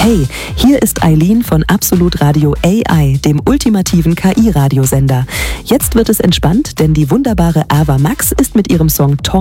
Hey, hier ist Eileen von Absolut Radio AI, dem ultimativen KI-Radiosender. Jetzt wird es entspannt, denn die wunderbare Ava Max ist mit ihrem Song